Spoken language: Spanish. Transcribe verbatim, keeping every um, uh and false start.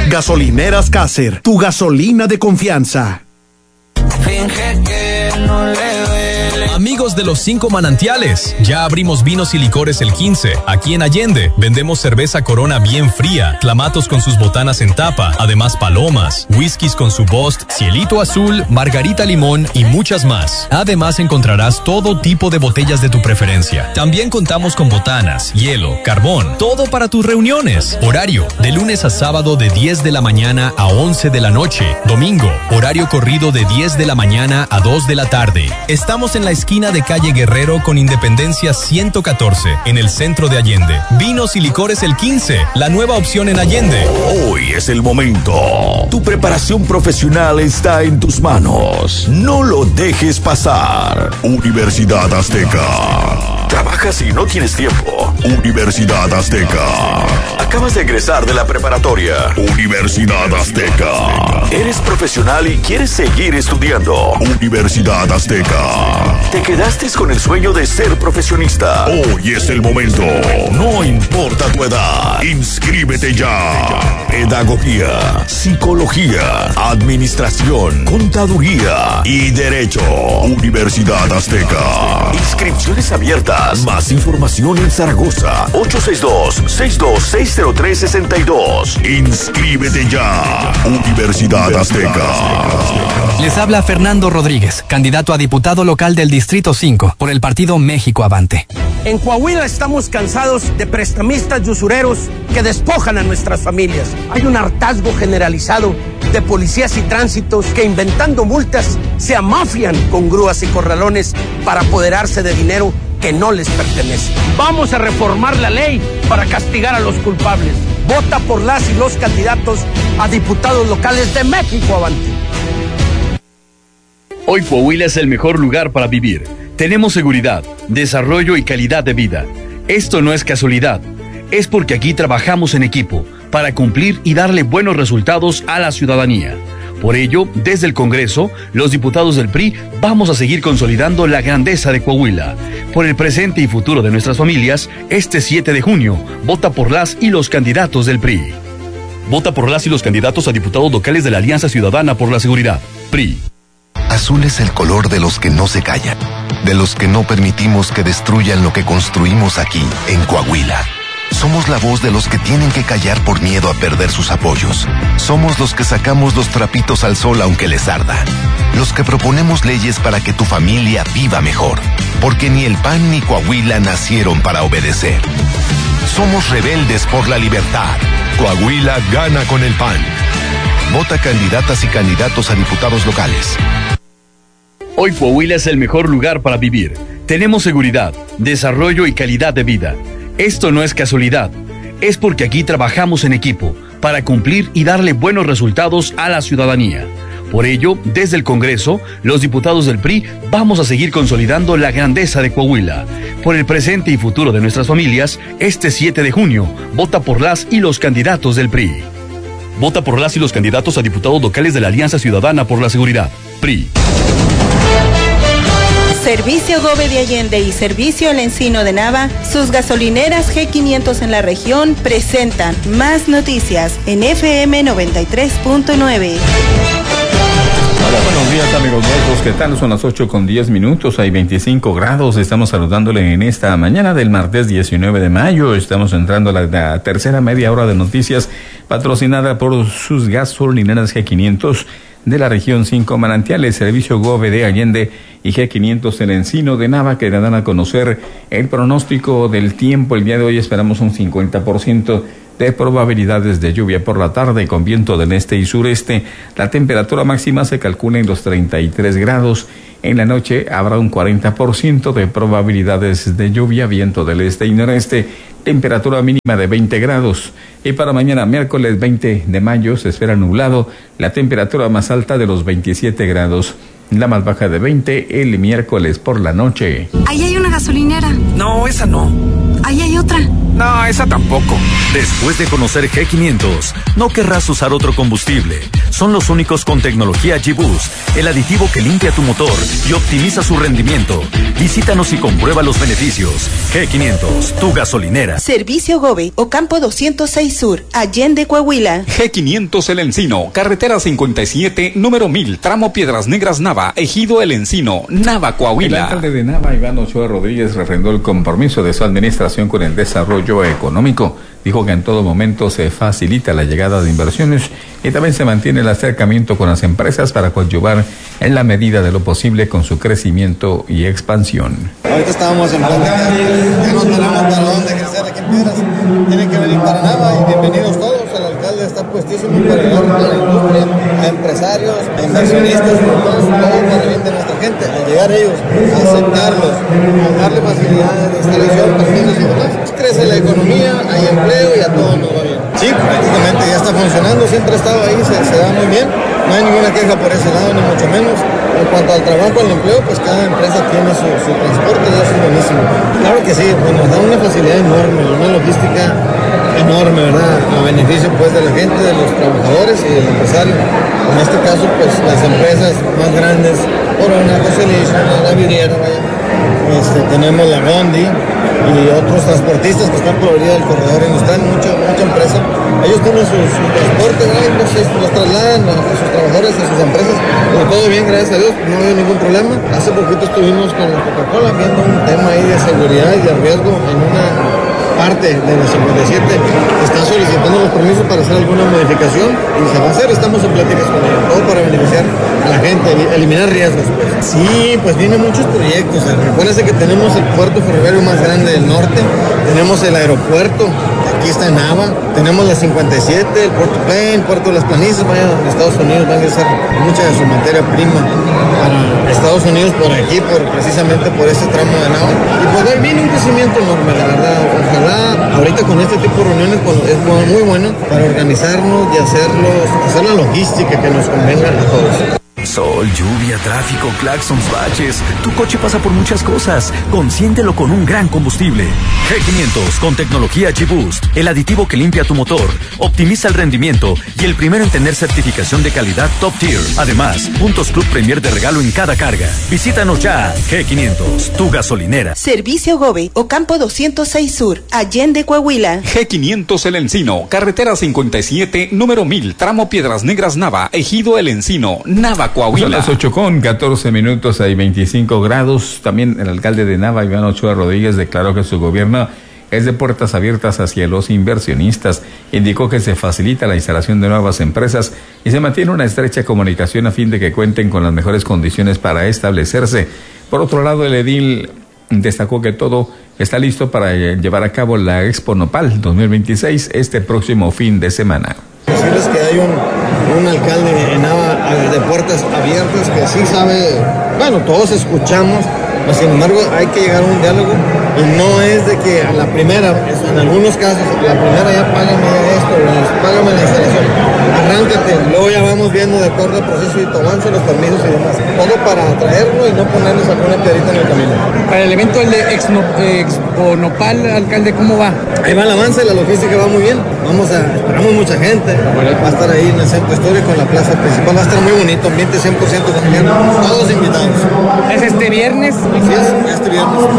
Gasolineras Caser, tu gasolina de confianza. Finge que no le duele. Amigos de los cinco manantiales, ya abrimos vinos y licores el quince. Aquí en Allende vendemos cerveza Corona bien fría, clamatos con sus botanas en tapa, además palomas, whiskies con su Bost, cielito azul, margarita limón y muchas más. Además encontrarás todo tipo de botellas de tu preferencia. También contamos con botanas, hielo, carbón, todo para tus reuniones. Horario de lunes a sábado de diez de la mañana a once de la noche. Domingo, horario corrido de diez de la mañana a dos de la tarde. Estamos en la esquina de calle Guerrero con Independencia ciento catorce, en el centro de Allende. Vinos y licores el quince, la nueva opción en Allende. Hoy es el momento. Tu preparación profesional está en tus manos. No lo dejes pasar. Universidad Azteca. ¿Trabajas y no tienes tiempo? Universidad Azteca. Acabas de egresar de la preparatoria. Universidad Azteca. Eres profesional y quieres seguir estudiando. Universidad Azteca. Te quedaste con el sueño de ser profesionista. Hoy es el momento. No importa tu edad. Inscríbete ya. Pedagogía, psicología, administración, contaduría y derecho. Universidad Azteca. Inscripciones abiertas. Más información en Zaragoza. ocho seis dos, seis dos seis cero tres, seis dos. Inscríbete ya. Universidad Azteca. Les habla Fernando Rodríguez, candidato a diputado local del Distrito cinco, por el partido México Avante. En Coahuila estamos cansados de prestamistas y usureros que despojan a nuestras familias. Hay un hartazgo generalizado de policías y tránsitos que, inventando multas, se amafian con grúas y corralones para apoderarse de dinero que no les pertenece. Vamos a reformar la ley para castigar a los culpables. Vota por las y los candidatos a diputados locales de México Avante. Hoy Coahuila es el mejor lugar para vivir. Tenemos seguridad, desarrollo y calidad de vida. Esto no es casualidad. Es porque aquí trabajamos en equipo para cumplir y darle buenos resultados a la ciudadanía. Por ello, desde el Congreso, los diputados del P R I vamos a seguir consolidando la grandeza de Coahuila. Por el presente y futuro de nuestras familias, este siete de junio, vota por las y los candidatos del P R I. Vota por las y los candidatos a diputados locales de la Alianza Ciudadana por la Seguridad, P R I. Azul es el color de los que no se callan, de los que no permitimos que destruyan lo que construimos aquí, en Coahuila. Somos la voz de los que tienen que callar por miedo a perder sus apoyos. Somos los que sacamos los trapitos al sol aunque les arda. Los que proponemos leyes para que tu familia viva mejor. Porque ni el P A N ni Coahuila nacieron para obedecer. Somos rebeldes por la libertad. Coahuila gana con el P A N. Vota candidatas y candidatos a diputados locales. Hoy Coahuila es el mejor lugar para vivir. Tenemos seguridad, desarrollo y calidad de vida. Esto no es casualidad. Es porque aquí trabajamos en equipo para cumplir y darle buenos resultados a la ciudadanía. Por ello, desde el Congreso, los diputados del P R I vamos a seguir consolidando la grandeza de Coahuila. Por el presente y futuro de nuestras familias, este siete de junio, vota por las y los candidatos del P R I. Vota por las y los candidatos a diputados locales de la Alianza Ciudadana por la Seguridad, P R I. Servicio Gobe de Allende y Servicio El Encino de Nava, sus gasolineras G quinientos en la región presentan más noticias en F M noventa y tres punto nueve. Hola, buenos días amigos nuestros, ¿qué tal? Son las ocho con diez minutos, hay veinticinco grados, estamos saludándole en esta mañana del martes diecinueve de mayo, estamos entrando a la, la tercera media hora de noticias patrocinada por sus gasolineras G quinientos de la región cinco Manantiales, Servicio Gobe de Allende y G quinientos El Encino de Nava, que dan a conocer el pronóstico del tiempo. El día de hoy esperamos un cincuenta por ciento de probabilidades de lluvia por la tarde con viento del este y sureste. La temperatura máxima se calcula en los treinta y tres grados. En la noche habrá un cuarenta por ciento de probabilidades de lluvia, viento del este y noreste. Temperatura mínima de veinte grados. Y para mañana miércoles veinte de mayo se espera nublado. La temperatura más alta de los veintisiete grados. La más baja de veinte el miércoles por la noche. Ahí hay una gasolinera. No, esa no. Ahí hay otra. No, esa tampoco. Después de conocer G quinientos, no querrás usar otro combustible. Son los únicos con tecnología G-Boost, el aditivo que limpia tu motor y optimiza su rendimiento. Visítanos y comprueba los beneficios. G quinientos, tu gasolinera. Servicio Gobe, Ocampo doscientos seis Sur, Allende, Coahuila. G quinientos El Encino, carretera cincuenta y siete, número mil, tramo Piedras Negras Nava, Ejido El Encino, Nava, Coahuila. El alcalde de Nava, Iván Ochoa Rodríguez, refrendó el compromiso de su administración con el desarrollo económico. Dijo que en todo momento se facilita la llegada de inversiones y también se mantiene el acercamiento con las empresas para coadyuvar en la medida de lo posible con su crecimiento y expansión. Ahorita estábamos en pandemia, ya no tenemos para dónde crecer aquí en Piedras, tienen que venir para Nava y bienvenidos todos. El alcalde está puestísimo para ayudar a la industria, a empresarios, a inversionistas, todos, todo para el bien de nuestra gente. Al llegar ellos, a aceptarlos, a darle facilidades de instalación, permisos y demás, crece la economía, hay empleo y a todos nos va bien. Sí, prácticamente ya está funcionando, siempre ha estado ahí, se, se da muy bien, no hay ninguna queja por ese lado, ni mucho menos. En cuanto al trabajo, al empleo, pues cada empresa tiene su, su transporte y eso es buenísimo. Claro que sí, pues nos da una facilidad enorme, una logística enorme, ¿verdad? A beneficio pues de la gente, de los trabajadores y del empresario. En este caso, pues las empresas más grandes, Corona, Coselation, la Viriera, vaya. Este, tenemos la Gondi y otros transportistas que están por la orilla del corredor industrial, mucha, mucha empresa. Ellos tienen su, su transporte, ¿no? Los, los trasladan a, a sus trabajadores, a sus empresas, pero todo bien, gracias a Dios, no hay ningún problema. Hace poquito estuvimos con la Coca-Cola viendo un tema ahí de seguridad y de riesgo en una parte de la cincuenta y siete que está solicitando los permisos para hacer alguna modificación y se va a hacer, estamos en pláticas con ellos, todo para beneficiar a la gente, eliminar riesgos. Pues. Sí, pues vienen muchos proyectos, recuérdense que tenemos el puerto ferroviario más grande del norte, tenemos el aeropuerto, aquí está en Nava, tenemos la cincuenta y siete, el Puerto Plain, Puerto de las Planicies, vaya, en Estados Unidos van a ingresar mucha de su materia prima para Estados Unidos por aquí, por, precisamente por ese tramo de Nava, y pues ahí viene un crecimiento enorme, la verdad, ojalá ahorita con este tipo de reuniones pues, es muy bueno para organizarnos y hacerlos, hacer la logística que nos convenga a todos. Sol, lluvia, tráfico, claxons, baches. Tu coche pasa por muchas cosas. Consiéntelo con un gran combustible. G quinientos con tecnología G-Boost, el aditivo que limpia tu motor, optimiza el rendimiento y el primero en tener certificación de calidad Top Tier. Además, puntos Club Premier de regalo en cada carga. Visítanos ya. G quinientos, tu gasolinera. Servicio Gobe, Ocampo doscientos seis Sur, Allende, Coahuila. G quinientos El Encino, carretera cincuenta y siete, número mil, tramo Piedras Negras Nava, Ejido El Encino, Nava, Coahuila. Son las ocho con catorce minutos, hay veinticinco grados. También el alcalde de Nava, Iván Ochoa Rodríguez, declaró que su gobierno es de puertas abiertas hacia los inversionistas. Indicó que se facilita la instalación de nuevas empresas y se mantiene una estrecha comunicación a fin de que cuenten con las mejores condiciones para establecerse. Por otro lado, el edil destacó que todo está listo para llevar a cabo la Expo Nopal dos mil veintiséis este próximo fin de semana. Decirles que hay un, un alcalde en Nava de puertas abiertas que sí sabe, bueno, todos escuchamos, pero sin embargo hay que llegar a un diálogo y no es de que a la primera, en algunos casos, a la primera ya págame esto, págame la instalación, arráncate, luego ya vamos viendo de acuerdo al proceso y tomándose los permisos y demás, todo para atraerlo y no ponerles alguna piedrita en el camino. Para el evento el de Expo, Expo Nopal, alcalde, ¿cómo va? Ahí va el avance, la logística va muy bien, vamos a, esperamos mucha gente, va a estar ahí en el centro histórico, en la plaza principal, va a estar muy bonito, ambiente cien por ciento familiar, todos invitados. ¿Es este viernes? Sí, es este viernes.